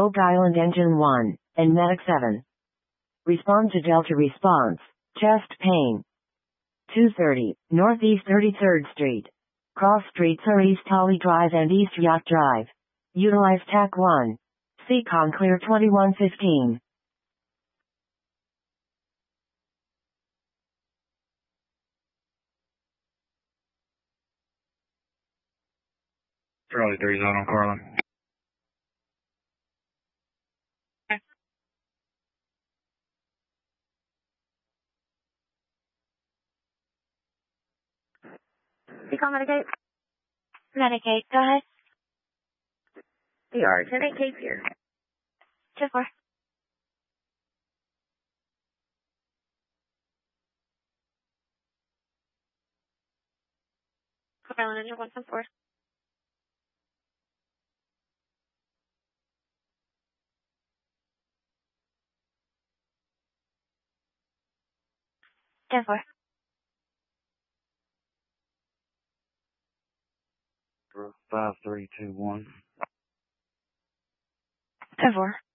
Oak Island Engine 1, and Medic 7. Respond to Delta response. Chest pain. 230, Northeast 33rd Street. Cross streets are East Holly Drive and East Yacht Drive. Utilize TAC 1. Seacon clear 2115. Charlie 3 zone on Carlin. Seacon Medicaid. Medicaid, go ahead. DR, 10-8 Cape here. 2-4. Carolyn, engine 1-4. Denver. 5321. 2-4.